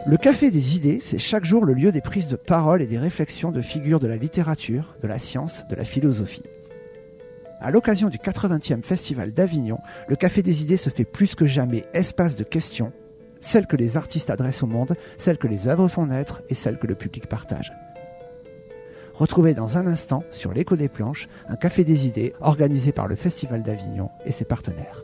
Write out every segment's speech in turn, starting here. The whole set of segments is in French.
Le Café des idées, c'est chaque jour le lieu des prises de parole et des réflexions de figures de la littérature, de la science, de la philosophie. À l'occasion du 80e Festival d'Avignon, le Café des idées se fait plus que jamais espace de questions, celles que les artistes adressent au monde, celles que les œuvres font naître et celles que le public partage. Retrouvez dans un instant, sur l'Écho des Planches, un Café des idées organisé par le Festival d'Avignon et ses partenaires.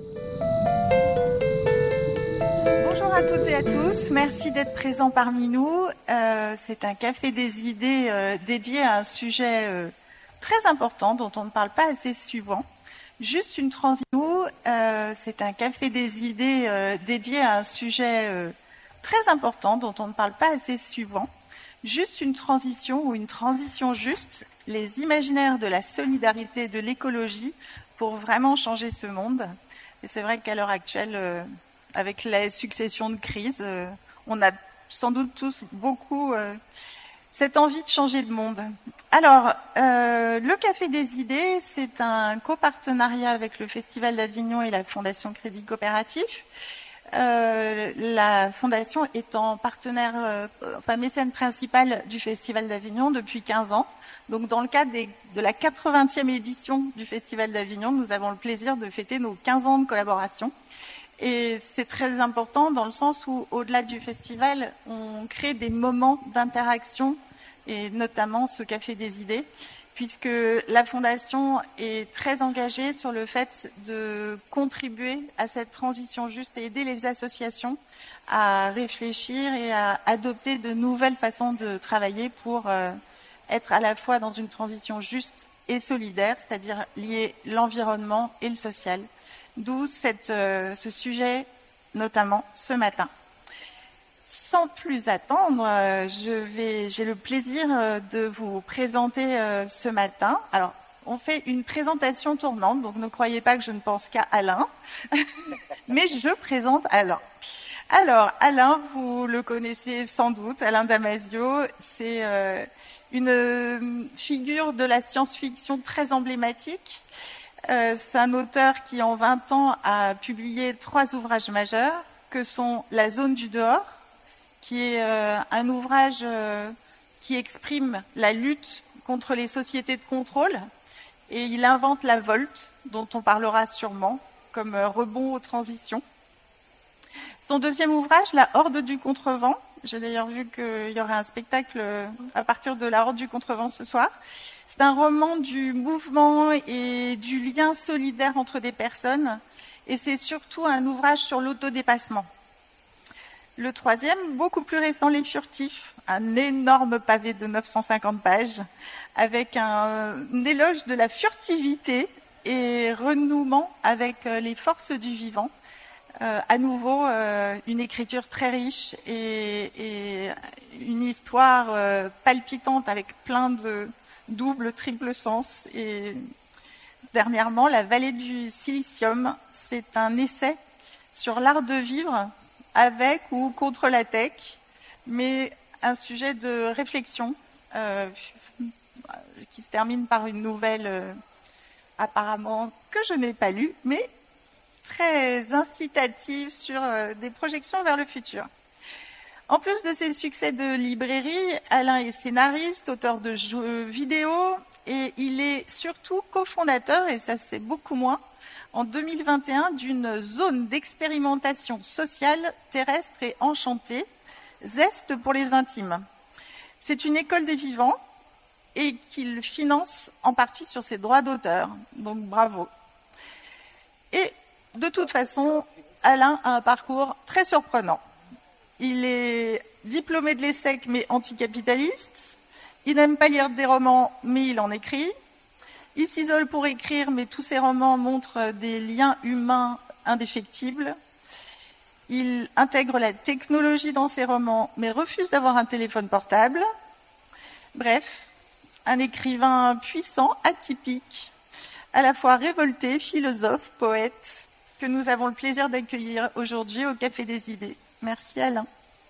Bonjour à toutes et à tous, merci d'être présents parmi nous. C'est un Café des idées dédié à un sujet très important dont on ne parle pas assez souvent. Juste une transition, c'est un Café des idées dédié à un sujet très important dont on ne parle pas assez souvent. Juste une transition ou une transition juste, les imaginaires de la solidarité, de l'écologie pour vraiment changer ce monde. Et c'est vrai qu'à l'heure actuelle, avec la succession de crises, on a sans doute tous beaucoup cette envie de changer de monde. Alors, le Café des idées, c'est un copartenariat avec le Festival d'Avignon et la Fondation Crédit Coopératif. La Fondation étant partenaire, mécène principale du Festival d'Avignon depuis 15 ans. Donc, dans le cadre de la 80e édition du Festival d'Avignon, nous avons le plaisir de fêter nos 15 ans de collaboration. Et c'est très important dans le sens où, au-delà du festival, on crée des moments d'interaction, et notamment ce Café des idées, puisque la Fondation est très engagée sur le fait de contribuer à cette transition juste et aider les associations à réfléchir et à adopter de nouvelles façons de travailler pour être à la fois dans une transition juste et solidaire, c'est-à-dire lier l'environnement et le social. D'où ce sujet, notamment ce matin. Sans plus attendre, j'ai le plaisir de vous présenter ce matin. Alors, on fait une présentation tournante, donc ne croyez pas que je ne pense qu'à Alain, mais je présente Alain. Alors, Alain, vous le connaissez sans doute, Alain Damasio, c'est une figure de la science-fiction très emblématique. C'est un auteur qui, en 20 ans, a publié 3 ouvrages majeurs, que sont La zone du dehors, qui est un ouvrage qui exprime la lutte contre les sociétés de contrôle, et il invente la volte, dont on parlera sûrement, comme rebond aux transitions. Son deuxième ouvrage, La horde du contrevent, j'ai d'ailleurs vu qu'il y aurait un spectacle à partir de La horde du contrevent ce soir. C'est un roman du mouvement et du lien solidaire entre des personnes, et c'est surtout un ouvrage sur l'autodépassement. Le troisième, beaucoup plus récent, Les Furtifs, un énorme pavé de 950 pages, avec un éloge de la furtivité et renouement avec les forces du vivant. À nouveau, une écriture très riche et une histoire palpitante avec plein de double, triple sens. Et dernièrement, La vallée du silicium, c'est un essai sur l'art de vivre avec ou contre la tech, mais un sujet de réflexion qui se termine par une nouvelle apparemment que je n'ai pas lue, mais très incitative sur des projections vers le futur. En plus de ses succès de librairie, Alain est scénariste, auteur de jeux vidéo, et il est surtout cofondateur, et ça c'est beaucoup moins, en 2021, d'une zone d'expérimentation sociale, terrestre et enchantée, Zeste pour les intimes. C'est une école des vivants et qu'il finance en partie sur ses droits d'auteur, donc bravo. Et de toute façon, Alain a un parcours très surprenant. Il est diplômé de l'ESSEC, mais anticapitaliste. Il n'aime pas lire des romans, mais il en écrit. Il s'isole pour écrire, mais tous ses romans montrent des liens humains indéfectibles. Il intègre la technologie dans ses romans, mais refuse d'avoir un téléphone portable. Bref, un écrivain puissant, atypique, à la fois révolté, philosophe, poète, que nous avons le plaisir d'accueillir aujourd'hui au Café des idées. Merci Alain.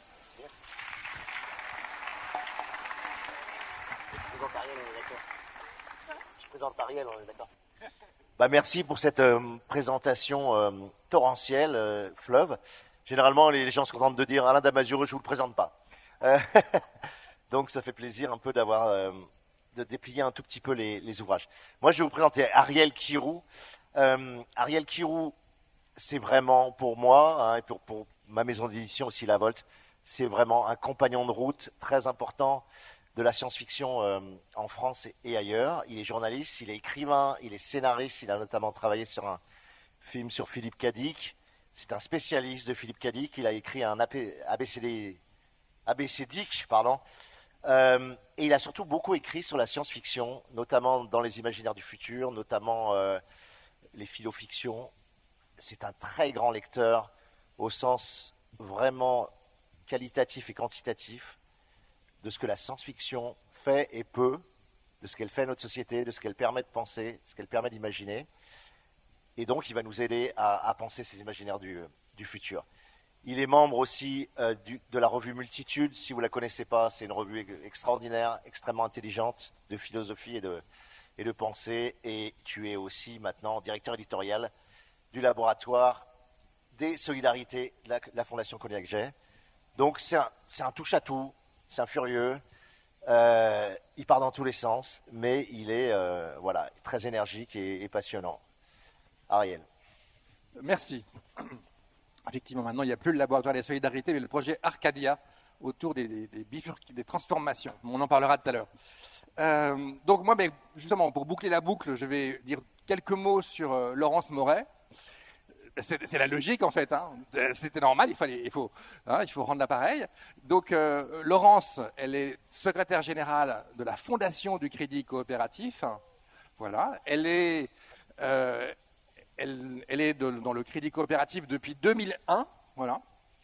Ariel, on est d'accord. Merci pour cette présentation torrentielle, fleuve. Généralement, les gens sont contents de dire Alain Damasio, je ne vous le présente pas. Euh, donc ça fait plaisir un peu de déplier un tout petit peu les ouvrages. Moi, je vais vous présenter Ariel Kirou. Ariel Kirou, c'est vraiment pour moi, hein, et pour ma maison d'édition aussi, La Volte, c'est vraiment un compagnon de route très important de la science-fiction en France et ailleurs. Il est journaliste, il est écrivain, il est scénariste. Il a notamment travaillé sur un film sur Philippe Cadic. C'est un spécialiste de Philippe Cadic. Il a écrit un ABCDic, pardon. Et il a surtout beaucoup écrit sur la science-fiction, notamment dans les imaginaires du futur, notamment les philofictions. C'est un très grand lecteur au sens vraiment qualitatif et quantitatif de ce que la science-fiction fait et peut, de ce qu'elle fait à notre société, de ce qu'elle permet de penser, de ce qu'elle permet d'imaginer. Et donc, il va nous aider à penser ces imaginaires du futur. Il est membre aussi de la revue Multitude. Si vous ne la connaissez pas, c'est une revue extraordinaire, extrêmement intelligente, de philosophie et de pensée. Et tu es aussi maintenant directeur éditorial du laboratoire des solidarités de la Fondation Cognac-Jay. Donc, c'est un touche-à-tout, c'est un furieux. Il part dans tous les sens, mais il est très énergique et passionnant. Ariel. Merci. Effectivement, maintenant, il n'y a plus le laboratoire des solidarités, mais le projet Arcadia autour des transformations. On en parlera tout à l'heure. Donc moi, justement, pour boucler la boucle, je vais dire quelques mots sur Laurence Moret. C'est la logique, en fait. Hein. C'était normal, il faut rendre l'appareil. Donc, Laurence, elle est secrétaire générale de la Fondation du Crédit Coopératif. Voilà. Elle est dans le Crédit Coopératif depuis 2001. Voilà.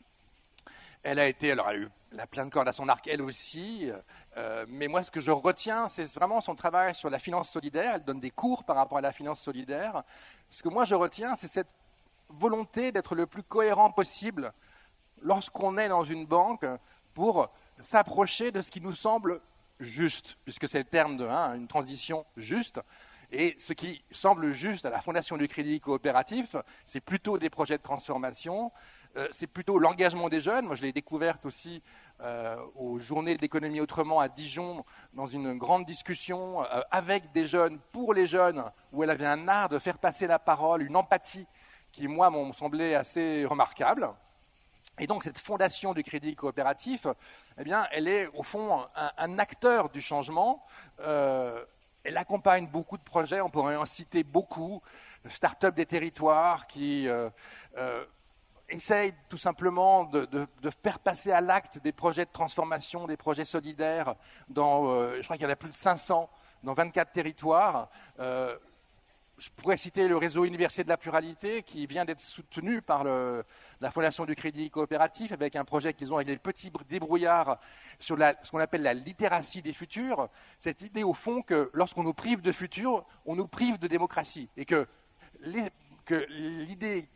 Elle a eu plein de cordes à son arc, elle aussi. Mais moi, ce que je retiens, c'est vraiment son travail sur la finance solidaire. Elle donne des cours par rapport à la finance solidaire. Ce que moi, je retiens, c'est cette volonté d'être le plus cohérent possible lorsqu'on est dans une banque pour s'approcher de ce qui nous semble juste, puisque c'est le terme une transition juste. Et ce qui semble juste à la Fondation du Crédit Coopératif, c'est plutôt des projets de transformation, c'est plutôt l'engagement des jeunes. Moi, je l'ai découverte aussi aux Journées de l'économie autrement à Dijon, dans une grande discussion avec des jeunes, pour les jeunes, où elle avait un art de faire passer la parole, une empathie qui, moi, m'ont semblé assez remarquable. Et donc, cette fondation du Crédit Coopératif, eh bien, elle est, au fond, un acteur du changement. Elle accompagne beaucoup de projets, on pourrait en citer beaucoup. Start-up des territoires qui essayent tout simplement de faire passer à l'acte des projets de transformation, des projets solidaires. Je crois qu'il y en a plus de 500 dans 24 territoires. Je pourrais citer le réseau Université de la Pluralité qui vient d'être soutenu par la Fondation du Crédit Coopératif avec un projet qu'ils ont avec les petits débrouillards sur ce qu'on appelle la littératie des futurs. Cette idée au fond que lorsqu'on nous prive de futur, on nous prive de démocratie. Et que l'idée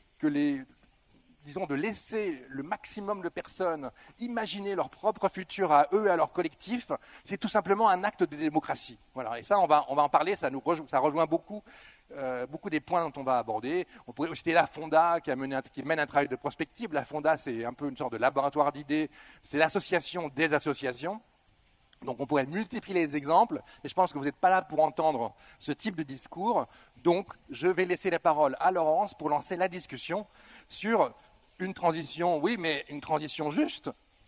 de laisser le maximum de personnes imaginer leur propre futur à eux et à leur collectif, c'est tout simplement un acte de démocratie. Voilà. Et ça, on va en parler, ça rejoint beaucoup des points dont on va aborder. On pourrait citer la Fonda qui mène un travail de prospective. La Fonda, c'est un peu une sorte de laboratoire d'idées. C'est l'association des associations. Donc on pourrait multiplier les exemples, mais je pense que vous n'êtes pas là pour entendre ce type de discours. Donc je vais laisser la parole à Laurence pour lancer la discussion sur une transition, oui, mais une transition juste.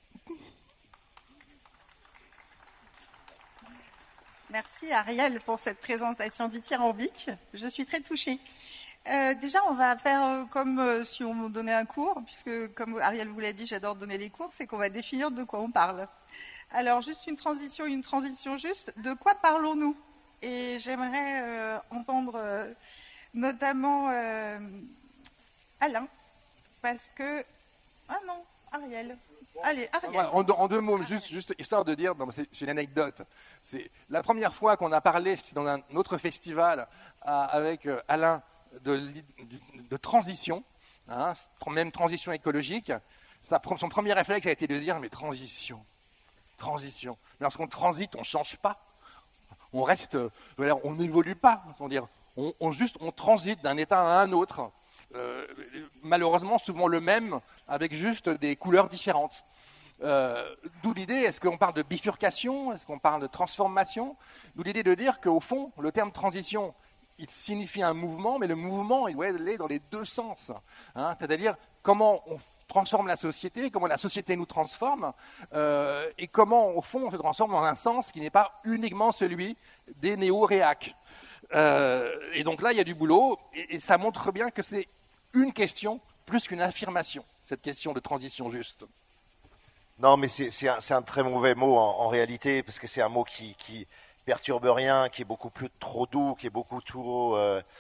Merci Ariel pour cette présentation dithyrambique. Je suis très touchée. Déjà, on va faire comme si on donnait un cours, puisque comme Ariel vous l'a dit, j'adore donner les cours, c'est qu'on va définir de quoi on parle. Alors, juste une transition juste, de quoi parlons-nous? Et j'aimerais entendre notamment Alain, parce que... Ah non, Ariel. Allez, Ariel. En deux mots, juste histoire de dire, c'est une anecdote. C'est la première fois qu'on a parlé, c'est dans un autre festival avec Alain de transition, même transition écologique. Son premier réflexe a été de dire, mais transition. Mais lorsqu'on transite, on ne change pas. On reste, on n'évolue pas. On transite d'un état à un autre. Malheureusement, souvent le même, avec juste des couleurs différentes. D'où l'idée, est-ce qu'on parle de bifurcation, est-ce qu'on parle de transformation? D'où l'idée de dire qu'au fond, le terme transition, il signifie un mouvement, mais le mouvement, il doit aller dans les deux sens. Hein, c'est-à-dire comment on transforme la société, comment la société nous transforme, et comment, au fond, on se transforme dans un sens qui n'est pas uniquement celui des néo-réacs. Et donc là, il y a du boulot, et ça montre bien que c'est une question plus qu'une affirmation, cette question de transition juste. Non, mais c'est un très mauvais mot en réalité, parce que c'est un mot qui perturbe rien, qui est beaucoup plus trop doux, qui est beaucoup trop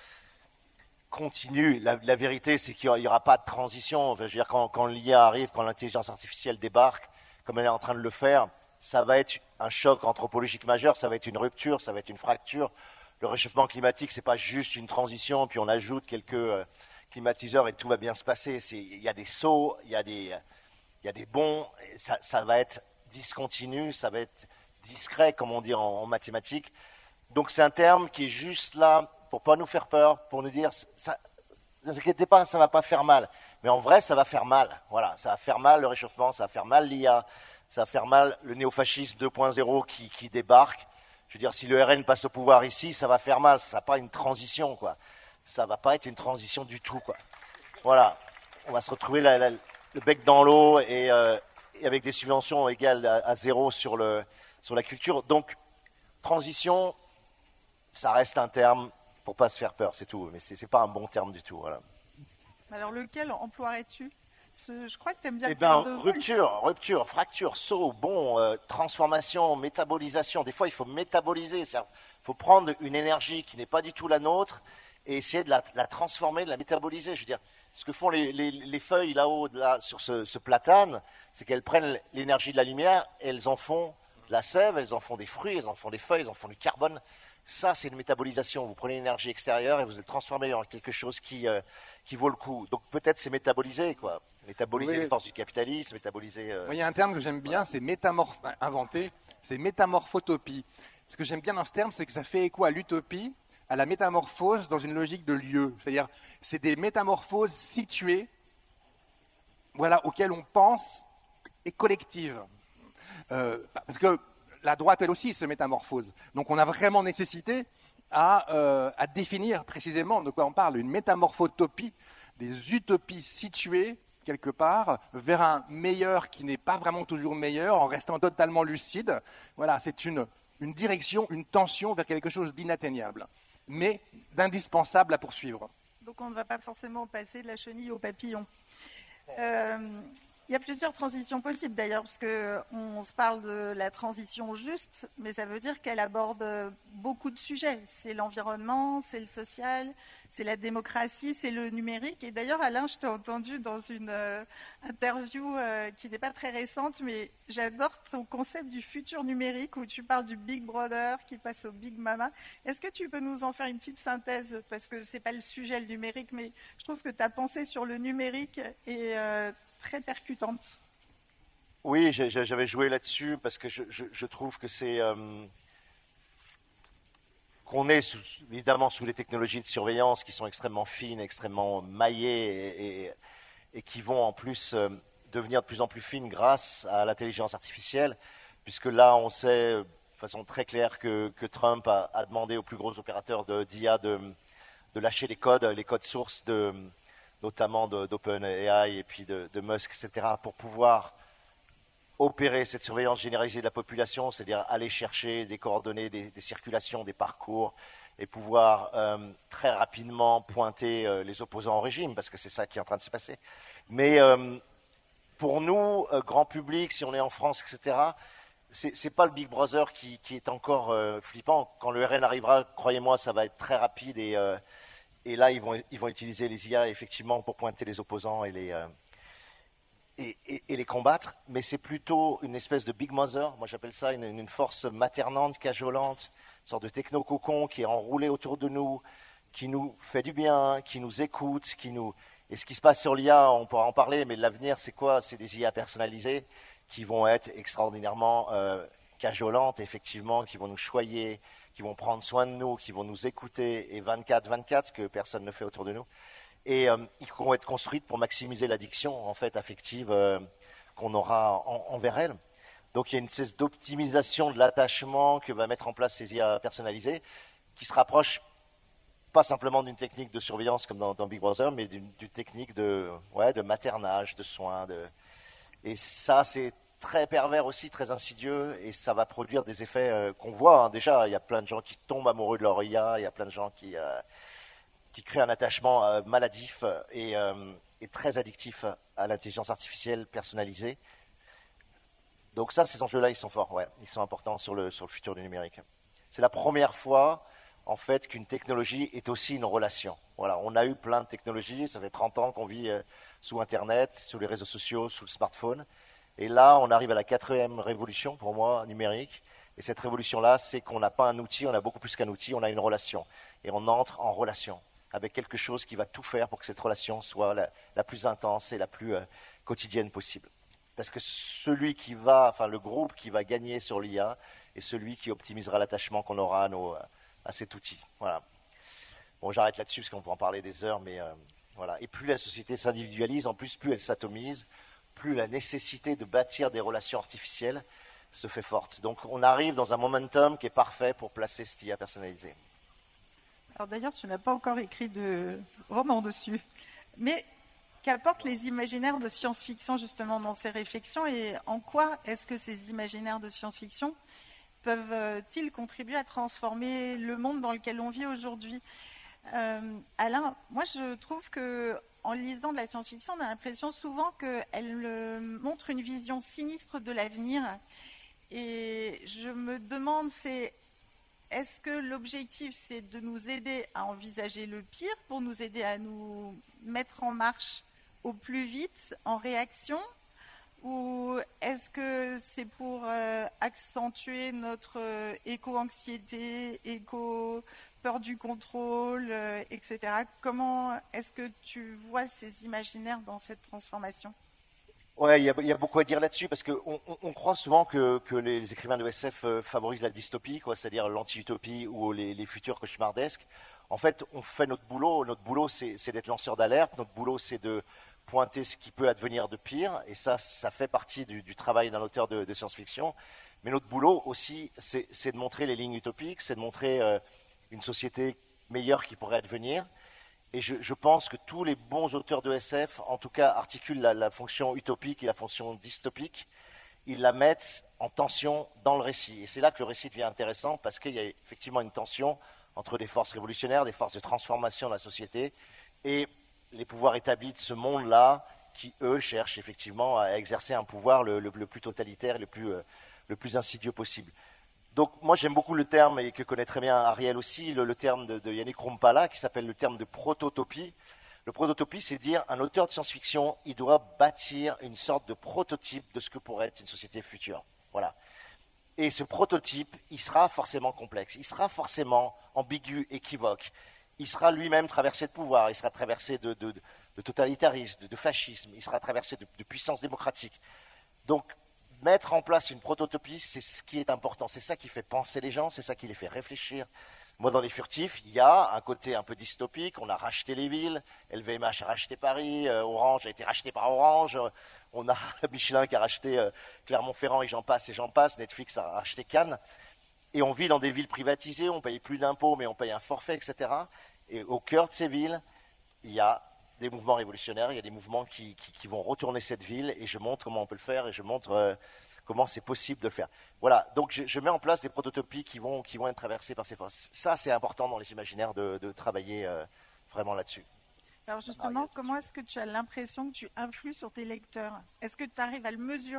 continu. La vérité, c'est qu'il n'y aura pas de transition. Enfin, je veux dire, quand l'IA arrive, quand l'intelligence artificielle débarque, comme elle est en train de le faire, ça va être un choc anthropologique majeur, ça va être une rupture, ça va être une fracture. Le réchauffement climatique, c'est pas juste une transition, puis on ajoute quelques climatiseurs et tout va bien se passer. Il y a des sauts, il y a des bonds, ça va être discontinu, ça va être discret, comme on dit en mathématiques. Donc c'est un terme qui est juste là pour pas nous faire peur, pour nous dire, ne vous inquiétez pas, ça va pas faire mal. Mais en vrai, ça va faire mal. Voilà, ça va faire mal le réchauffement, ça va faire mal l'IA, ça va faire mal le néofascisme 2.0 qui débarque. Je veux dire, si le RN passe au pouvoir ici, ça va faire mal. Ça va pas une transition, quoi. Ça va pas être une transition du tout, quoi. Voilà, on va se retrouver le bec dans l'eau et avec des subventions égales à zéro sur la culture. Donc, transition, ça reste un terme pour pas se faire peur, c'est tout. Mais c'est pas un bon terme du tout, voilà. Alors, lequel emploierais-tu? Je crois que tu aimes bien. Eh bien, rupture, fracture, saut, bond, transformation, métabolisation. Des fois, il faut métaboliser. Il faut prendre une énergie qui n'est pas du tout la nôtre et essayer de la transformer, de la métaboliser. Je veux dire, ce que font les feuilles là-haut, là, sur ce platane, c'est qu'elles prennent l'énergie de la lumière et elles en font de la sève, elles en font des fruits, elles en font des feuilles, elles en font du carbone. Ça, c'est une métabolisation. Vous prenez l'énergie extérieure et vous le transformez en quelque chose qui vaut le coup. Donc peut-être c'est métaboliser, quoi. Métaboliser les forces du capitalisme, métaboliser... Il y a un terme que j'aime bien, c'est inventé, c'est métamorphotopie. Ce que j'aime bien dans ce terme, c'est que ça fait écho à l'utopie, à la métamorphose dans une logique de lieu. C'est-à-dire, c'est des métamorphoses situées, voilà, auxquelles on pense et collectives. Parce que la droite, elle aussi, se métamorphose. Donc on a vraiment nécessité à définir précisément de quoi on parle. Une métamorphotopie, des utopies situées quelque part vers un meilleur qui n'est pas vraiment toujours meilleur en restant totalement lucide. Voilà, c'est une direction, une tension vers quelque chose d'inatteignable, mais d'indispensable à poursuivre. Donc on ne va pas forcément passer de la chenille au papillon. Il y a plusieurs transitions possibles d'ailleurs, parce qu'on se parle de la transition juste, mais ça veut dire qu'elle aborde beaucoup de sujets. C'est l'environnement, c'est le social, c'est la démocratie, c'est le numérique. Et d'ailleurs, Alain, je t'ai entendu dans une interview qui n'est pas très récente, mais j'adore ton concept du futur numérique où tu parles du Big Brother qui passe au Big Mama. Est-ce que tu peux nous en faire une petite synthèse? Parce que ce n'est pas le sujet, le numérique, mais je trouve que ta pensée sur le numérique est très percutante. Oui, j'avais joué là-dessus parce que je trouve que c'est qu'on est évidemment sous les technologies de surveillance qui sont extrêmement fines, extrêmement maillées et qui vont en plus devenir de plus en plus fines grâce à l'intelligence artificielle, puisque là on sait de façon très claire que Trump a demandé aux plus gros opérateurs d'IA de lâcher les codes sources notamment d'OpenAI et puis de Musk, etc., pour pouvoir opérer cette surveillance généralisée de la population, c'est-à-dire aller chercher des coordonnées, des circulations, des parcours, et pouvoir très rapidement pointer les opposants au régime, parce que c'est ça qui est en train de se passer. Mais pour nous, grand public, si on est en France, etc., c'est pas le Big Brother qui est encore flippant. Quand le RN arrivera, croyez-moi, ça va être très rapide et là, ils vont utiliser les IA effectivement pour pointer les opposants et les combattre. Mais c'est plutôt une espèce de Big Mother. Moi, j'appelle ça une force maternante, cajolante, une sorte de techno-cocon qui est enroulé autour de nous, qui nous fait du bien, qui nous écoute, Et ce qui se passe sur l'IA, on pourra en parler, mais l'avenir, c'est quoi? C'est des IA personnalisées qui vont être extraordinairement cajolantes, effectivement, qui vont nous choyer, qui vont prendre soin de nous, qui vont nous écouter, et 24/24, ce que personne ne fait autour de nous. Et ils vont être construites pour maximiser l'addiction, en fait, affective qu'on aura envers elles. Donc il y a une espèce d'optimisation de l'attachement que va mettre en place ces IA personnalisées, qui se rapproche pas simplement d'une technique de surveillance comme dans Big Brother, mais d'une technique de maternage, de soins. Et ça, c'est très pervers aussi, très insidieux, et ça va produire des effets qu'on voit. Déjà, il y a plein de gens qui tombent amoureux de leur IA, il y a plein de gens qui créent un attachement maladif et très addictif à l'intelligence artificielle personnalisée. Donc ça, ces enjeux-là, ils sont forts, ouais, ils sont importants sur le futur du numérique. C'est la première fois, en fait, qu'une technologie est aussi une relation. Voilà, on a eu plein de technologies, ça fait 30 ans qu'on vit sous Internet, sous les réseaux sociaux, sous le smartphone. Et là, on arrive à la 4e révolution, pour moi, numérique. Et cette révolution-là, c'est qu'on n'a pas un outil, on a beaucoup plus qu'un outil, on a une relation. Et on entre en relation avec quelque chose qui va tout faire pour que cette relation soit la plus intense et la plus quotidienne possible. Parce que le groupe qui va gagner sur l'IA est celui qui optimisera l'attachement qu'on aura à cet outil. Voilà. Bon, j'arrête là-dessus parce qu'on peut en parler des heures, mais voilà. Et plus la société s'individualise, en plus elle s'atomise, plus la nécessité de bâtir des relations artificielles se fait forte. Donc on arrive dans un momentum qui est parfait pour placer cette IA personnalisée. Alors d'ailleurs, tu n'as pas encore écrit de roman dessus, mais qu'apportent les imaginaires de science-fiction justement dans ces réflexions et en quoi est-ce que ces imaginaires de science-fiction peuvent-ils contribuer à transformer le monde dans lequel on vit aujourd'hui ? Alain, moi je trouve que en lisant de la science-fiction, on a l'impression souvent qu'elle montre une vision sinistre de l'avenir. Et je me demande, est-ce que l'objectif c'est de nous aider à envisager le pire pour nous aider à nous mettre en marche au plus vite, en réaction, ou est-ce que c'est pour accentuer notre éco-anxiété, éco-peur du contrôle, etc. Comment est-ce que tu vois ces imaginaires dans cette transformation ? Ouais, il y a beaucoup à dire là-dessus, parce qu'on croit souvent que les écrivains de SF favorisent la dystopie, c'est-à-dire l'anti-utopie ou les futurs cauchemardesques. En fait, on fait notre boulot. Notre boulot, c'est d'être lanceur d'alerte. Notre boulot, c'est de pointer ce qui peut advenir de pire. Et ça fait partie du travail d'un auteur de science-fiction. Mais notre boulot aussi, c'est de montrer les lignes utopiques, c'est de montrer une société meilleure qui pourrait advenir. Et je pense que tous les bons auteurs de SF, en tout cas, articulent la fonction utopique et la fonction dystopique. Ils la mettent en tension dans le récit. Et c'est là que le récit devient intéressant, parce qu'il y a effectivement une tension entre des forces révolutionnaires, des forces de transformation de la société, et les pouvoirs établis de ce monde-là, qui, eux, cherchent effectivement à exercer un pouvoir le plus totalitaire, le plus insidieux possible. Donc moi j'aime beaucoup le terme, et que connaît très bien Ariel aussi, le terme de Yannick Rumpala, qui s'appelle le terme de prototopie. Le prototopie, c'est dire un auteur de science-fiction, il doit bâtir une sorte de prototype de ce que pourrait être une société future. Voilà. Et ce prototype, il sera forcément complexe, il sera forcément ambigu, équivoque. Il sera lui-même traversé de pouvoir, il sera traversé de totalitarisme, de fascisme, il sera traversé de puissance démocratique. Donc, mettre en place une prototopie, c'est ce qui est important. C'est ça qui fait penser les gens, c'est ça qui les fait réfléchir. Moi, dans Les Furtifs, il y a un côté un peu dystopique. On a racheté les villes. LVMH a racheté Paris. Orange a été racheté par Orange. On a Michelin qui a racheté Clermont-Ferrand et j'en passe. Netflix a racheté Cannes. Et on vit dans des villes privatisées. On paye plus d'impôts, mais on paye un forfait, etc. Et au cœur de ces villes, il y a des mouvements révolutionnaires. Il y a des mouvements qui vont retourner cette ville. Et je montre comment on peut le faire. Et je montre comment c'est possible de le faire. Voilà, donc je mets en place des prototypies qui vont être traversées par ces forces. Ça, c'est important dans les imaginaires de travailler vraiment là-dessus. Alors justement, comment est-ce que tu as l'impression que tu influes sur tes lecteurs ? Est-ce que tu arrives à le mesurer ?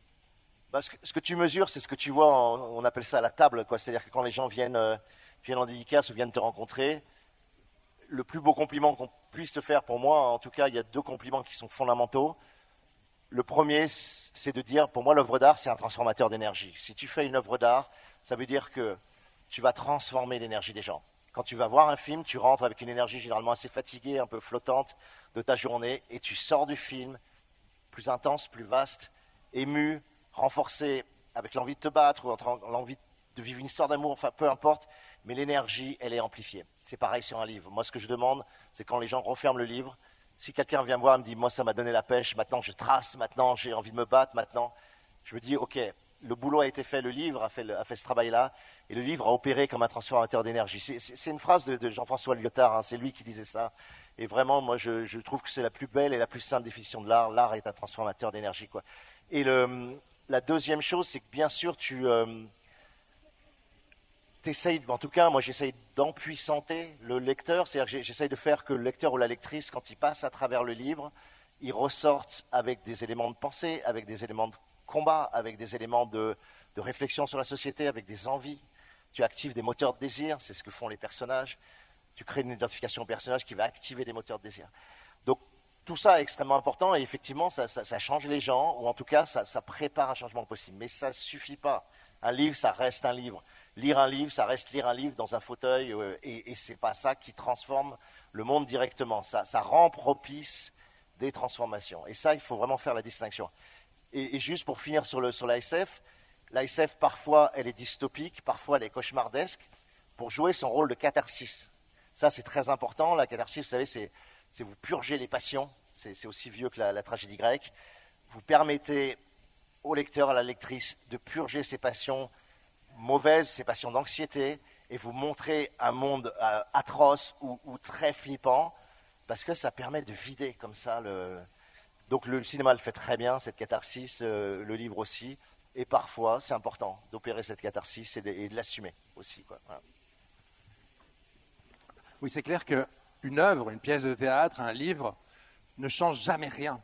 Ce que tu mesures, c'est ce que tu vois, on appelle ça la table, quoi. C'est-à-dire que quand les gens viennent en dédicace ou viennent te rencontrer, le plus beau compliment qu'on puisse te faire, pour moi, en tout cas, il y a 2 compliments qui sont fondamentaux. Le premier, c'est de dire, pour moi, l'œuvre d'art, c'est un transformateur d'énergie. Si tu fais une œuvre d'art, ça veut dire que tu vas transformer l'énergie des gens. Quand tu vas voir un film, tu rentres avec une énergie généralement assez fatiguée, un peu flottante de ta journée, et tu sors du film plus intense, plus vaste, ému, renforcé, avec l'envie de te battre, ou l'envie de vivre une histoire d'amour, enfin peu importe, mais l'énergie, elle est amplifiée. C'est pareil sur un livre. Moi, ce que je demande, c'est quand les gens referment le livre, Si quelqu'un vient me voir et me dit, moi ça m'a donné la pêche, maintenant je trace, maintenant j'ai envie de me battre, maintenant, je me dis, ok, le boulot a été fait, le livre a fait ce travail-là, et le livre a opéré comme un transformateur d'énergie. C'est une phrase de Jean-François Lyotard, hein, c'est lui qui disait ça. Et vraiment, moi je trouve que c'est la plus belle et la plus simple définition de l'art. L'art est un transformateur d'énergie, quoi. Et la deuxième chose, c'est que bien sûr, en tout cas, moi j'essaye d'empuissanter le lecteur, c'est-à-dire que j'essaye de faire que le lecteur ou la lectrice, quand il passe à travers le livre, il ressorte avec des éléments de pensée, avec des éléments de combat, avec des éléments de réflexion sur la société, avec des envies. Tu actives des moteurs de désir, c'est ce que font les personnages. Tu crées une identification au personnage qui va activer des moteurs de désir. Donc tout ça est extrêmement important et effectivement ça change les gens, ou en tout cas ça prépare un changement possible. Mais ça ne suffit pas. Un livre, ça reste un livre. Lire un livre, ça reste lire un livre dans un fauteuil, et ce n'est pas ça qui transforme le monde directement. Ça rend propice des transformations. Et ça, il faut vraiment faire la distinction. Et juste pour finir sur l'ASF, l'ASF, parfois, elle est dystopique, parfois, elle est cauchemardesque, pour jouer son rôle de catharsis. Ça, c'est très important. La catharsis, vous savez, c'est vous purger les passions. C'est aussi vieux que la tragédie grecque. Vous permettez au lecteur, à la lectrice, de purger ses passions mauvaises, ses passions d'anxiété, et vous montrez un monde atroce ou très flippant, parce que ça permet de vider comme ça. Donc le cinéma le fait très bien, cette catharsis, le livre aussi, et parfois c'est important d'opérer cette catharsis et de l'assumer aussi, quoi. Voilà. Oui, c'est clair qu'une œuvre, une pièce de théâtre, un livre, ne change jamais rien.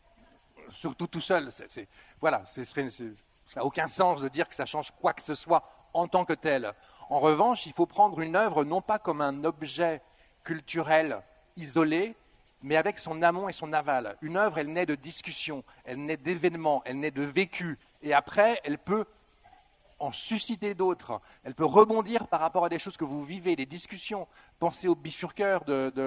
Surtout tout seul. Voilà, ça n'a aucun sens de dire que ça change quoi que ce soit en tant que tel. En revanche, il faut prendre une œuvre non pas comme un objet culturel isolé, mais avec son amont et son aval. Une œuvre, elle naît de discussions, elle naît d'événements, elle naît de vécus. Et après, elle peut en susciter d'autres. Elle peut rebondir par rapport à des choses que vous vivez, des discussions. Pensez aux bifurqueurs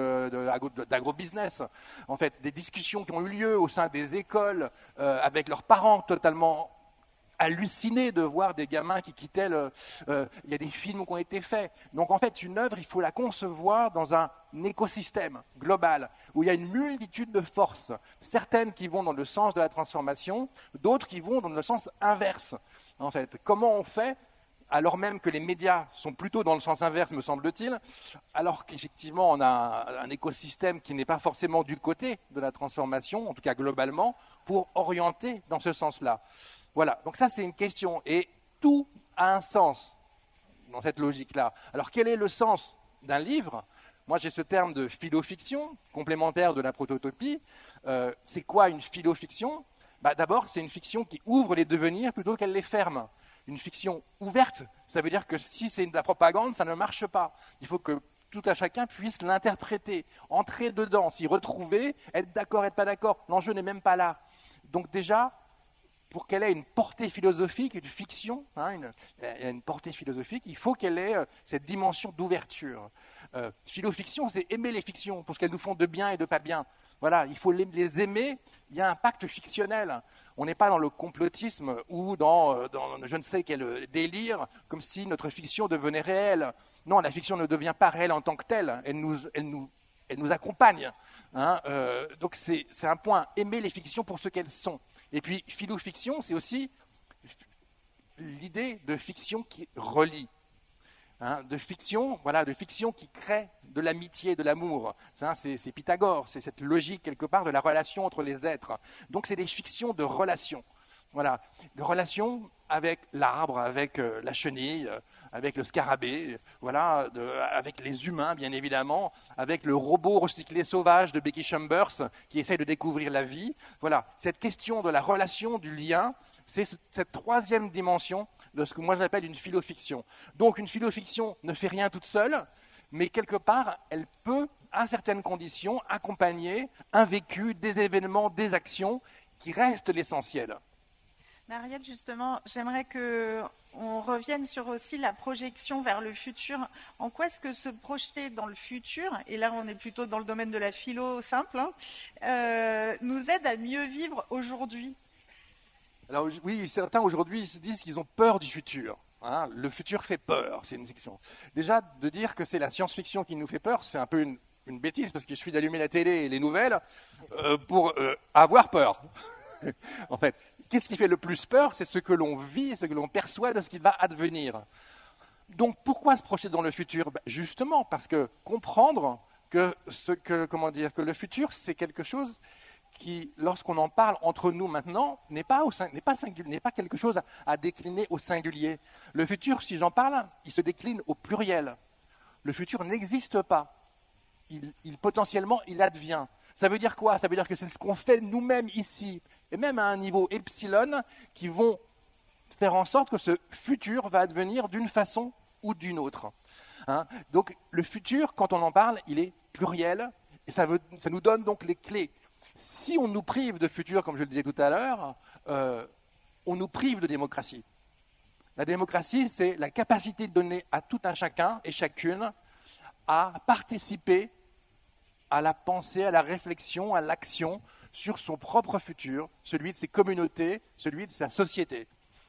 d'agrobusiness. En fait, des discussions qui ont eu lieu au sein des écoles avec leurs parents totalement hallucinés de voir des gamins qui quittaient il y a des films qui ont été faits. Donc en fait, une œuvre, il faut la concevoir dans un écosystème global où il y a une multitude de forces. Certaines qui vont dans le sens de la transformation, d'autres qui vont dans le sens inverse. En fait, comment on fait, alors même que les médias sont plutôt dans le sens inverse, me semble-t-il, alors qu'effectivement on a un écosystème qui n'est pas forcément du côté de la transformation, en tout cas globalement, pour orienter dans ce sens-là. Voilà, donc ça c'est une question, et tout a un sens dans cette logique-là. Alors quel est le sens d'un livre ? Moi j'ai ce terme de philofiction, complémentaire de la prototopie. C'est quoi une philofiction ? D'abord, c'est une fiction qui ouvre les devenirs plutôt qu'elle les ferme. Une fiction ouverte, ça veut dire que si c'est de la propagande, ça ne marche pas. Il faut que tout à chacun puisse l'interpréter, entrer dedans, s'y retrouver, être d'accord, être pas d'accord. L'enjeu n'est même pas là. Donc déjà, pour qu'elle ait une portée philosophique, une fiction, une portée philosophique, il faut qu'elle ait cette dimension d'ouverture. Philofiction, c'est aimer les fictions, pour ce qu'elles nous font de bien et de pas bien. Voilà, il faut les aimer. Il y a un pacte fictionnel. On n'est pas dans le complotisme ou dans je ne sais quel délire, comme si notre fiction devenait réelle. Non, la fiction ne devient pas réelle en tant que telle. Elle nous accompagne. Donc c'est un point. Aimer les fictions pour ce qu'elles sont. Et puis, philofiction, c'est aussi l'idée de fiction qui relie. De fiction qui crée de l'amitié, de l'amour. C'est Pythagore, c'est cette logique quelque part de la relation entre les êtres. Donc c'est des fictions de relations. Voilà, de relations avec l'arbre, avec la chenille, avec le scarabée, voilà, avec les humains bien évidemment, avec le robot recyclé sauvage de Becky Chambers qui essaie de découvrir la vie. Voilà, cette question de la relation, du lien, c'est cette troisième dimension de ce que moi j'appelle une philofiction. Donc une philofiction ne fait rien toute seule, mais quelque part, elle peut, à certaines conditions, accompagner un vécu, des événements, des actions qui restent l'essentiel. Marielle, justement, j'aimerais qu'on revienne sur aussi la projection vers le futur. En quoi est-ce que se projeter dans le futur, et là on est plutôt dans le domaine de la philo simple, nous aide à mieux vivre aujourd'hui ? Alors oui, certains aujourd'hui se disent qu'ils ont peur du futur. Le futur fait peur, c'est une fiction. Déjà, de dire que c'est la science-fiction qui nous fait peur, c'est un peu une bêtise, parce qu'il suffit d'allumer la télé et les nouvelles pour avoir peur. En fait, qu'est-ce qui fait le plus peur? C'est ce que l'on vit, ce que l'on perçoit de ce qui va advenir. Donc, pourquoi se projeter dans le futur? Justement, parce que comprendre que le futur, c'est quelque chose qui, lorsqu'on en parle entre nous maintenant, n'est pas quelque chose à décliner au singulier. Le futur, si j'en parle, il se décline au pluriel. Le futur n'existe pas. Potentiellement, il advient. Ça veut dire quoi? Ça veut dire que c'est ce qu'on fait nous-mêmes ici, et même à un niveau epsilon, qui vont faire en sorte que ce futur va advenir d'une façon ou d'une autre. Hein? Donc le futur, quand on en parle, il est pluriel, et ça nous donne donc les clés. Si on nous prive de futur, comme je le disais tout à l'heure, on nous prive de démocratie. La démocratie, c'est la capacité de donner à tout un chacun et chacune à participer à la pensée, à la réflexion, à l'action sur son propre futur, celui de ses communautés, celui de sa société.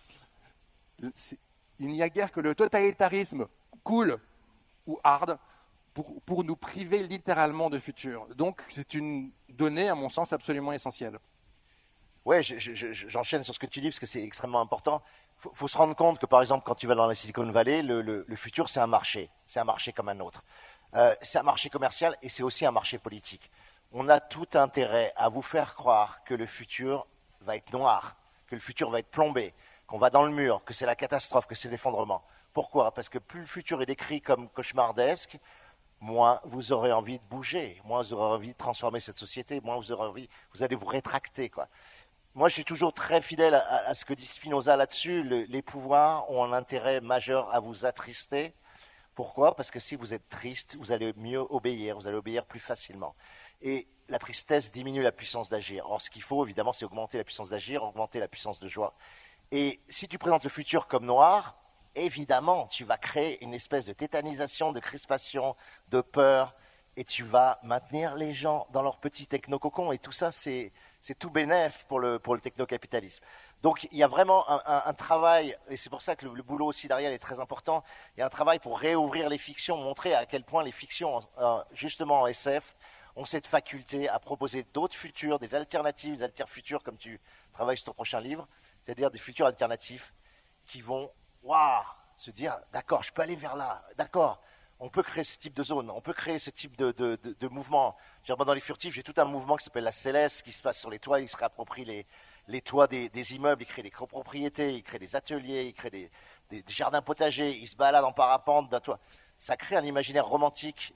Il n'y a guère que le totalitarisme cool ou hard pour nous priver littéralement de futur. Donc c'est une donnée, à mon sens, absolument essentielle. Ouais, j'enchaîne sur ce que tu dis parce que c'est extrêmement important. Faut se rendre compte que, par exemple, quand tu vas dans la Silicon Valley, le futur, c'est un marché. C'est un marché comme un autre. C'est un marché commercial et c'est aussi un marché politique. On a tout intérêt à vous faire croire que le futur va être noir, que le futur va être plombé, qu'on va dans le mur, que c'est la catastrophe, que c'est l'effondrement. Pourquoi? Parce que plus le futur est décrit comme cauchemardesque, moins vous aurez envie de bouger, moins vous aurez envie de transformer cette société, moins vous allez vous rétracter, quoi. Moi, je suis toujours très fidèle à ce que dit Spinoza là-dessus. Les pouvoirs ont un intérêt majeur à vous attrister. Pourquoi? Parce que si vous êtes triste, vous allez mieux obéir, vous allez obéir plus facilement. Et la tristesse diminue la puissance d'agir. Or, ce qu'il faut, évidemment, c'est augmenter la puissance d'agir, augmenter la puissance de joie. Et si tu présentes le futur comme noir, évidemment, tu vas créer une espèce de tétanisation, de crispation, de peur, et tu vas maintenir les gens dans leur petit technococon. Et tout ça, c'est tout bénef pour le technocapitalisme. Donc, il y a vraiment un travail, et c'est pour ça que le boulot aussi derrière est très important. Il y a un travail pour réouvrir les fictions, montrer à quel point les fictions, justement en SF, ont cette faculté à proposer d'autres futurs, des alternatives, des alter-futurs, comme tu travailles sur ton prochain livre, c'est-à-dire des futurs alternatifs qui vont se dire, d'accord, je peux aller vers là, d'accord, on peut créer ce type de zone, on peut créer ce type de mouvement. Dans les furtifs, j'ai tout un mouvement qui s'appelle la Céleste, qui se passe sur les toits, ils se réapproprient les toits des immeubles, ils créent des copropriétés, ils créent des ateliers, ils créent des jardins potagers, ils se baladent en parapente d'un toit. Ça crée un imaginaire romantique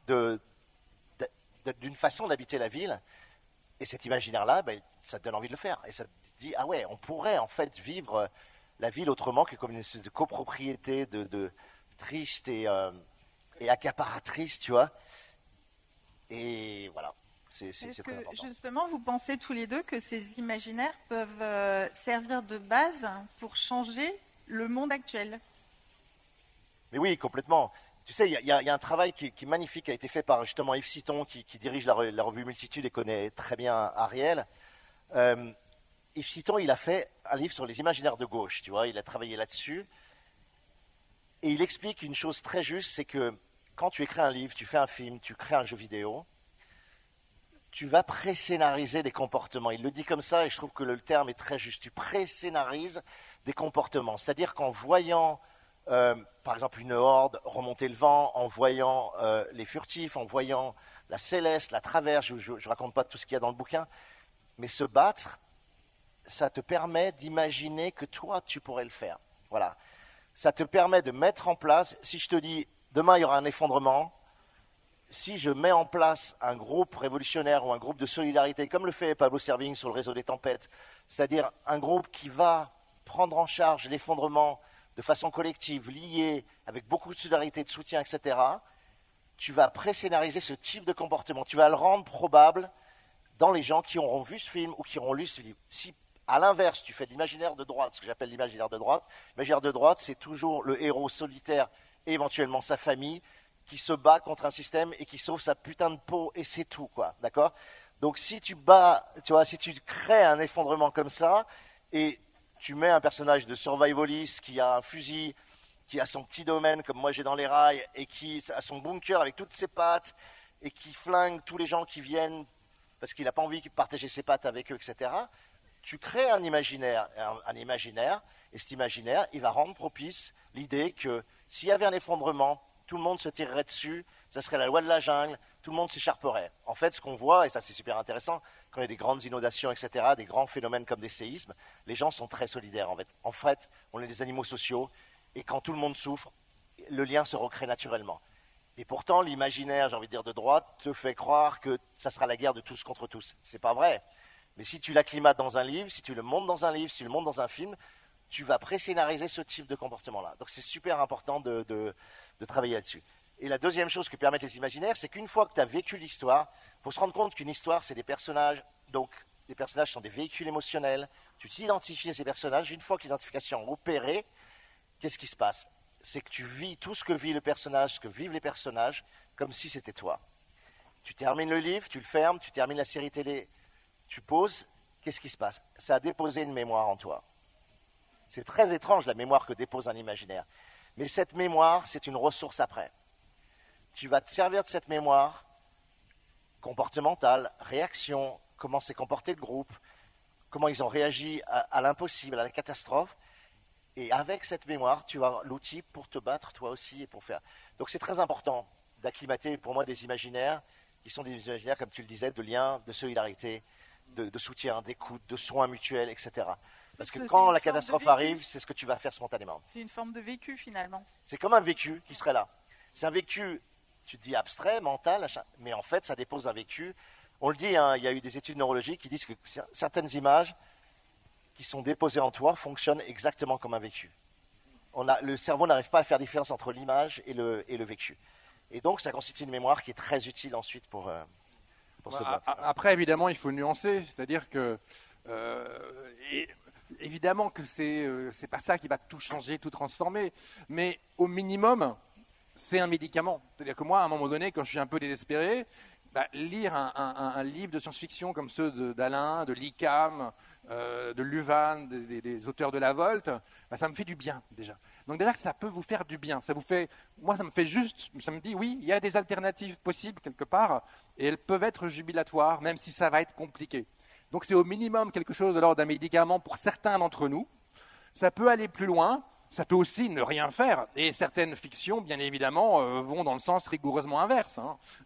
d'une façon d'habiter la ville, et cet imaginaire-là, ça te donne envie de le faire, et ça te dit, ah ouais, on pourrait en fait vivre la ville autrement que comme une espèce de copropriété de triste et accaparatrice, tu vois. Et voilà, c'est très important. Justement, vous pensez tous les deux que ces imaginaires peuvent servir de base pour changer le monde actuel? Mais oui, complètement. Tu sais, il y a un travail qui est magnifique, qui a été fait par justement Yves Citon, qui dirige la revue Multitude et connaît très bien Ariel. Yves Citon, il a fait un livre sur les imaginaires de gauche, tu vois, il a travaillé là-dessus. Et il explique une chose très juste, c'est que quand tu écris un livre, tu fais un film, tu crées un jeu vidéo, tu vas pré-scénariser des comportements. Il le dit comme ça et je trouve que le terme est très juste. Tu pré-scénarises des comportements. C'est-à-dire qu'en voyant, par exemple, une horde remonter le vent, en voyant les furtifs, en voyant la Céleste, la Traverse, je ne raconte pas tout ce qu'il y a dans le bouquin, mais se battre, ça te permet d'imaginer que toi, tu pourrais le faire. Voilà. Ça te permet de mettre en place, si je te dis, demain, il y aura un effondrement, si je mets en place un groupe révolutionnaire ou un groupe de solidarité, comme le fait Pablo Servigne sur le réseau des tempêtes, c'est-à-dire un groupe qui va prendre en charge l'effondrement de façon collective, liée, avec beaucoup de solidarité, de soutien, etc., tu vas pré-scénariser ce type de comportement. Tu vas le rendre probable dans les gens qui auront vu ce film ou qui auront lu ce livre. Si, à l'inverse, tu fais de l'imaginaire de droite, ce que j'appelle l'imaginaire de droite, l'imaginaire de droite, c'est toujours le héros solitaire et éventuellement sa famille qui se bat contre un système et qui sauve sa putain de peau et c'est tout, quoi, d'accord? Donc si tu si tu crées un effondrement comme ça et tu mets un personnage de survivaliste qui a un fusil, qui a son petit domaine comme moi j'ai dans les rails et qui a son bunker avec toutes ses pattes et qui flingue tous les gens qui viennent parce qu'il n'a pas envie de partager ses pattes avec eux, etc., tu crées un imaginaire, et cet imaginaire, il va rendre propice l'idée que s'il y avait un effondrement, tout le monde se tirerait dessus, ça serait la loi de la jungle, tout le monde s'écharperait. En fait, ce qu'on voit, et ça c'est super intéressant, quand il y a des grandes inondations, etc., des grands phénomènes comme des séismes, les gens sont très solidaires. En fait, on est des animaux sociaux, et quand tout le monde souffre, le lien se recrée naturellement. Et pourtant, l'imaginaire, j'ai envie de dire de droite, te fait croire que ça sera la guerre de tous contre tous. C'est pas vrai. Mais si tu l'acclimates dans un livre, si tu le montes dans un livre, si tu le montes dans un film, tu vas pré-scénariser ce type de comportement-là. Donc c'est super important de travailler là-dessus. Et la deuxième chose que permettent les imaginaires, c'est qu'une fois que tu as vécu l'histoire, il faut se rendre compte qu'une histoire, c'est des personnages. Donc les personnages sont des véhicules émotionnels. Tu t'identifies à ces personnages. Une fois que l'identification est opérée, qu'est-ce qui se passe? C'est que tu vis tout ce que vit le personnage, ce que vivent les personnages, comme si c'était toi. Tu termines le livre, tu le fermes, tu termines la série télé, tu poses, qu'est-ce qui se passe? Ça a déposé une mémoire en toi. C'est très étrange la mémoire que dépose un imaginaire. Mais cette mémoire, c'est une ressource après. Tu vas te servir de cette mémoire comportementale, réaction, comment s'est comporté le groupe, comment ils ont réagi à l'impossible, à la catastrophe. Et avec cette mémoire, tu as l'outil pour te battre toi aussi et pour faire. Donc c'est très important d'acclimater pour moi des imaginaires qui sont des imaginaires, comme tu le disais, de liens, de solidarité, de soutien, d'écoute, de soins mutuels, etc. Parce que quand la catastrophe arrive, c'est ce que tu vas faire spontanément. C'est une forme de vécu finalement. C'est comme un vécu qui serait là. C'est un vécu, tu te dis abstrait, mental, mais en fait ça dépose un vécu. On le dit, hein, il y a eu des études neurologiques qui disent que certaines images qui sont déposées en toi fonctionnent exactement comme un vécu. Le cerveau n'arrive pas à faire différence entre l'image et le vécu. Et donc ça constitue une mémoire qui est très utile ensuite pour se battre. Après, évidemment, il faut nuancer, c'est-à-dire que évidemment que c'est pas ça qui va tout changer, tout transformer, mais au minimum, c'est un médicament. C'est-à-dire que moi, à un moment donné, quand je suis un peu désespéré, lire un livre de science-fiction comme ceux d'Alain, de l'ICAM, de Luvan, des auteurs de la Volte, ça me fait du bien déjà. Donc déjà, ça peut vous faire du bien. Moi, ça me fait juste, ça me dit, oui, il y a des alternatives possibles quelque part, et elles peuvent être jubilatoires, même si ça va être compliqué. Donc c'est au minimum quelque chose de l'ordre d'un médicament pour certains d'entre nous. Ça peut aller plus loin, ça peut aussi ne rien faire. Et certaines fictions, bien évidemment, vont dans le sens rigoureusement inverse,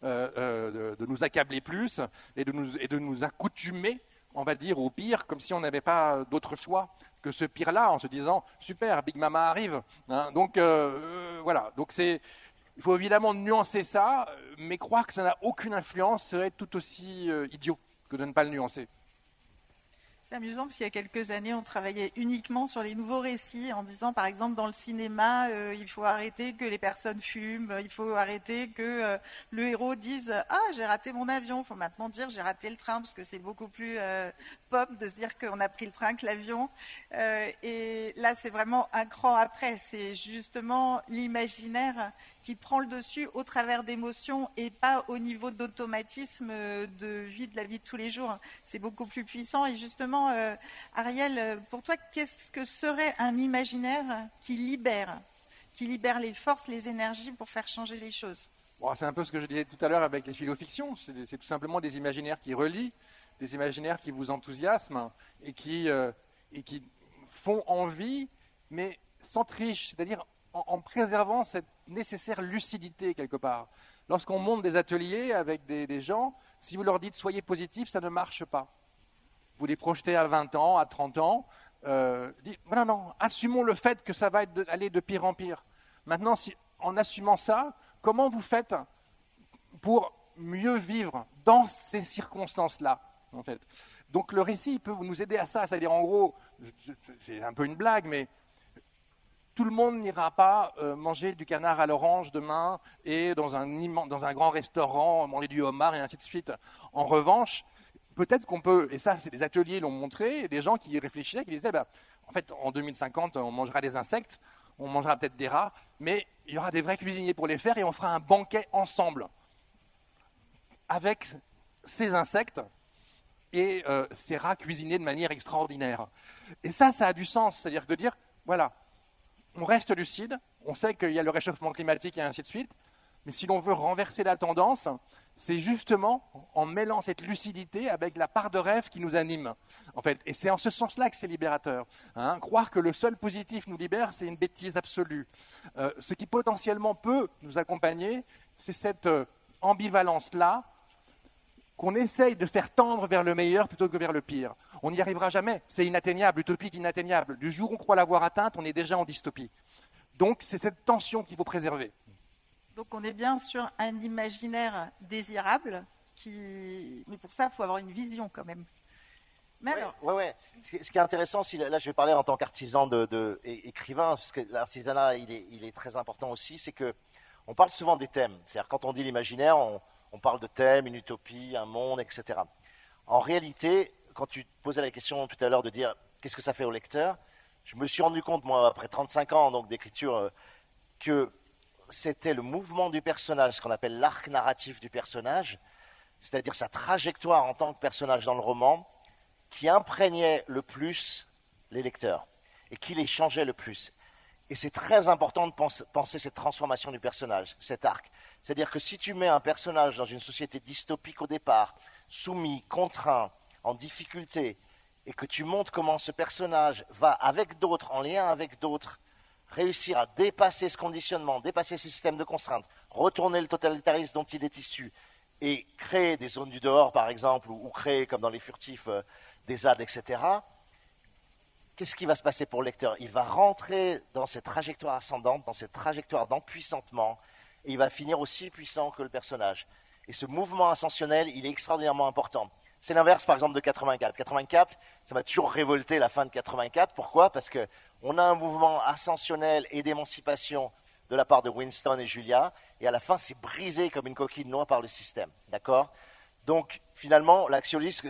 de nous accabler plus et de nous accoutumer, on va dire, au pire, comme si on n'avait pas d'autre choix que ce pire-là, en se disant « super, Big Mama arrive ». Donc voilà, donc il faut évidemment nuancer ça, mais croire que ça n'a aucune influence serait tout aussi idiot que de ne pas le nuancer. C'est amusant parce qu'il y a quelques années, on travaillait uniquement sur les nouveaux récits en disant, par exemple, dans le cinéma, il faut arrêter que les personnes fument, il faut arrêter que le héros dise « Ah, j'ai raté mon avion ». Il faut maintenant dire « J'ai raté le train » parce que c'est beaucoup plus pop de se dire qu'on a pris le train que l'avion. Et là, c'est vraiment un cran après. C'est justement l'imaginaire qui prend le dessus au travers d'émotions et pas au niveau d'automatisme de la vie de tous les jours. C'est beaucoup plus puissant. Et justement, Ariel, pour toi, qu'est-ce que serait un imaginaire qui libère les forces, les énergies pour faire changer les choses? Bon, c'est un peu ce que je disais tout à l'heure avec les philofictions. C'est tout simplement des imaginaires qui relient, des imaginaires qui vous enthousiasment et qui font envie, mais sans triche, c'est-à-dire en préservant cette nécessaire lucidité quelque part. Lorsqu'on monte des ateliers avec des gens, si vous leur dites « soyez positifs », ça ne marche pas. Vous les projetez à 20 ans, à 30 ans, dites « non, assumons le fait que ça va aller de pire en pire ». Maintenant, en assumant ça, comment vous faites pour mieux vivre dans ces circonstances-là, en fait? Donc le récit peut nous aider à ça, c'est-à-dire en gros, c'est un peu une blague, mais tout le monde n'ira pas manger du canard à l'orange demain et dans un grand restaurant manger du homard et ainsi de suite. En revanche, peut-être qu'on peut, et ça c'est des ateliers l'ont montré, des gens qui réfléchissaient, qui disaient, en fait en 2050 on mangera des insectes, on mangera peut-être des rats, mais il y aura des vrais cuisiniers pour les faire et on fera un banquet ensemble avec ces insectes et ces rats cuisinés de manière extraordinaire. Et ça a du sens, c'est-à-dire de dire, voilà, on reste lucide, on sait qu'il y a le réchauffement climatique et ainsi de suite, mais si l'on veut renverser la tendance, c'est justement en mêlant cette lucidité avec la part de rêve qui nous anime, en fait. Et c'est en ce sens-là que c'est libérateur. Croire que le seul positif nous libère, c'est une bêtise absolue. Ce qui potentiellement peut nous accompagner, c'est cette ambivalence-là qu'on essaye de faire tendre vers le meilleur plutôt que vers le pire. On n'y arrivera jamais, c'est inatteignable, utopique, inatteignable. Du jour où on croit l'avoir atteinte, on est déjà en dystopie. Donc c'est cette tension qu'il faut préserver. Donc on est bien sur un imaginaire désirable, mais pour ça, il faut avoir une vision quand même. Mais alors... Ouais. Ce qui est intéressant, là je vais parler en tant qu'artisan écrivain, parce que l'artisanat il est très important aussi, c'est que on parle souvent des thèmes. C'est-à-dire quand on dit l'imaginaire, on parle de thèmes, une utopie, un monde, etc. En réalité, quand tu te posais la question tout à l'heure de dire qu'est-ce que ça fait au lecteur, je me suis rendu compte, moi, après 35 ans donc, d'écriture, que c'était le mouvement du personnage, ce qu'on appelle l'arc narratif du personnage, c'est-à-dire sa trajectoire en tant que personnage dans le roman, qui imprégnait le plus les lecteurs et qui les changeait le plus. Et c'est très important de penser cette transformation du personnage, cet arc. C'est-à-dire que si tu mets un personnage dans une société dystopique au départ, soumis, contraint, en difficulté, et que tu montres comment ce personnage va, avec d'autres, en lien avec d'autres, réussir à dépasser ce conditionnement, dépasser ce système de contraintes, retourner le totalitarisme dont il est issu, et créer des zones du dehors, par exemple, ou créer, comme dans Les Furtifs, des ZAD, etc., qu'est-ce qui va se passer pour le lecteur? Il va rentrer dans cette trajectoire ascendante, dans cette trajectoire d'empuissantement, et il va finir aussi puissant que le personnage. Et ce mouvement ascensionnel, il est extraordinairement important. C'est l'inverse, par exemple, de 84. 84, ça m'a toujours révolté la fin de 84. Pourquoi? Parce qu'on a un mouvement ascensionnel et d'émancipation de la part de Winston et Julia, et à la fin, c'est brisé comme une coquille de noix par le système. D'accord? Donc, finalement, l'axioliste,